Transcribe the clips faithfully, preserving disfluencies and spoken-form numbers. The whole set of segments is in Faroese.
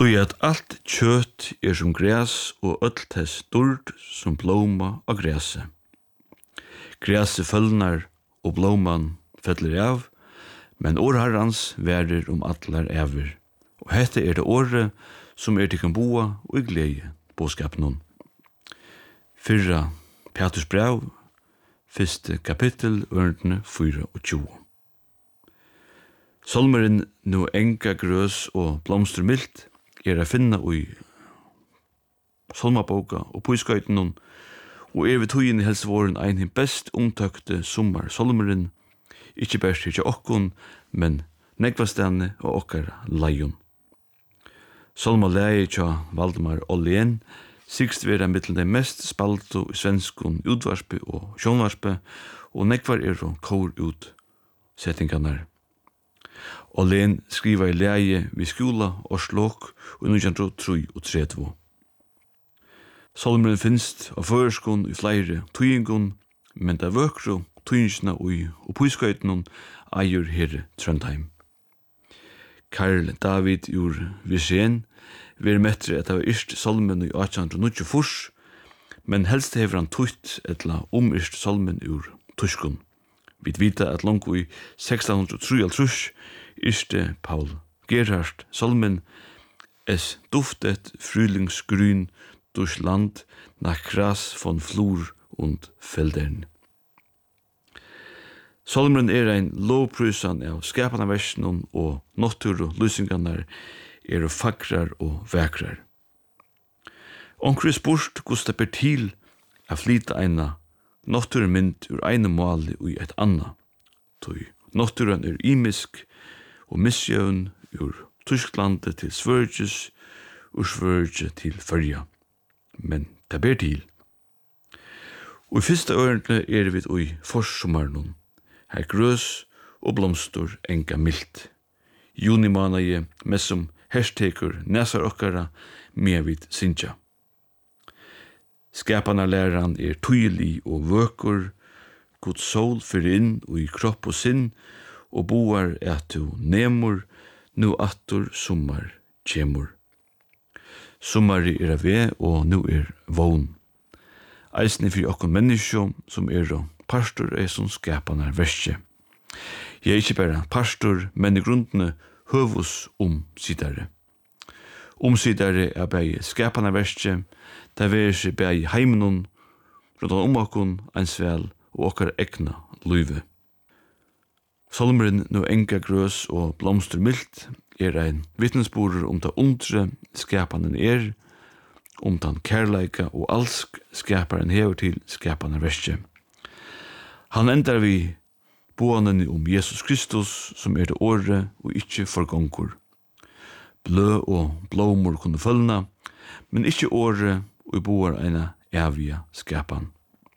Tui at alt kjøtt er som græs og öll tess dord som blóma og græse. Græse følnar og blóman feller av, men årharrans værer om atlar æver. Og hette er det året som er til kan boa og i glede båskapen. Fyrra Petrus brev, fyrste kapittel, ørendene fyra og tjue. Solmeren nu enga grøs og blomster mildt er a finna ui Solmaboka og Puiskøytenon, og er ved tøyen i helsevåren ein hin best omtøkte sommar solmeren, ikkje best ikkje okkon, men negvastane og okkar leion. Solma leie tja Valdemar Ollien, sikst vera mittel de mest spalto i svenskon utvarspe og sjónvarspe, og negvar er og kår ut settingarnar. Ollien skriva i leie vid skula og slåk og nitjan trettio. Solmeren finst av føreskon i flere tøyingon, men det vøkro tøyingsna ui og Puiskøytenon eier herre Trondheim. Karl David ur Visén ver mettre at det var yrst solmen i atjan nitjan furs, men helst hever han tøyt etla om yrst solmen ur tyskon. Vi vita at langt i sexton trettiotre yrste Paul Gerhard solmen es duftet frühlingsgrün durch Land nach Gras von Flur und Feldern. Solmeren er ein lovprysan av skapanarversen og natur og lysingarnar er fagrar og vekrar. Onkru spurt hvordan det ber til a flyta eina naturmynd ur eina mali og i et anna. Tøy naturen er imisk og misjøvn ur Tysklandet til Svørges, ur Svørge til Førja. Men det ber til. Og i fyrsta ørene er vi i forsommarnon, her grøs og blomstor enga mildt. Junimanaje med som herstekur nesar okkara med vid sinja. Skapanarlæran er tøylig og vøkur, god sol fyrir inn og i kropp og sinn, og boar at du nemur, nu attur sommar kjemur. Sommari er av ve, og nu er vogn. Eisne fyrir okkon menneskjå, som er og pastor er som skapanar verskje. Jeg er ikkje bare pastor, men i grundene høvus omsidare. Omsidare er bare skapanar verskje, det er ikke bare heimenon, rundt om okkon, einsvel og okkar egna luive. Solmeren nu enga grøs og blomster mildt er ein vittnesborer om det undre skapanen er, om den kærleika og alsk skaparen hever til skapanen verskje. Han endar vi boanen om Jesus Kristus, som er det året og ikkje forgongur. Blø og blomor kunne følna, men ikkje året og boar eina evige skapan.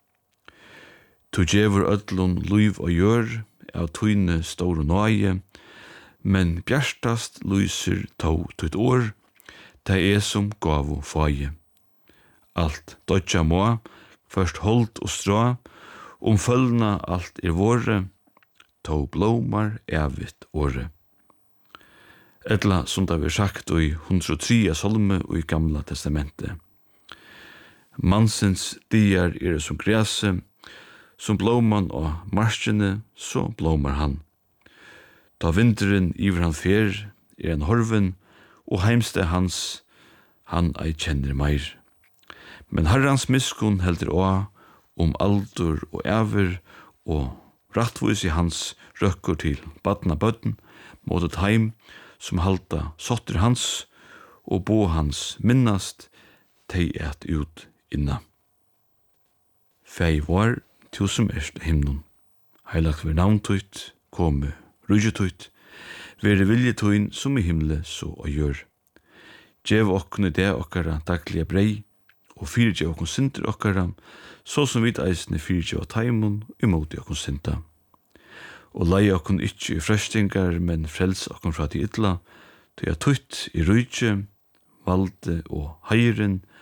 Tu djevur öllun luiv og gjør av tøyne store nøye, men bjerstast lyser tå tøyt år, det er som gav og faje. Alt dødja må, først holdt og strå, om følgna alt er våre, tå blomar evigt åre. Etla som det var sagt i hundre og tre solme og i gamla testamentet. Mansens dier er som græse, som blåman og marskjene, så blåmar han. Da vinteren iver han fer, er han horven, og heimste hans, han ei kjenner meir. Men herrans miskun heldur å, om aldur og ever, og rattvis i hans røkkur til badna bøtten, mot et heim, som halda sotter hans, og bo hans minnast, tei et ut inna. Fei var, tu som erst himnon. Heilagt ver navntøyt, komme rujutøyt, vere viljetøyn som i himle så og gjør. Gjev okkne det okkara daglige brei, og fyrirgjev okkon sinter okkara, så som vit eisne fyrirgjev av taimon imoti okkon sinta. Og leie okkon ikkje i frøstingar, men frels okkon fra de ytla, til jeg tøyt i rujtje, valde og heiren,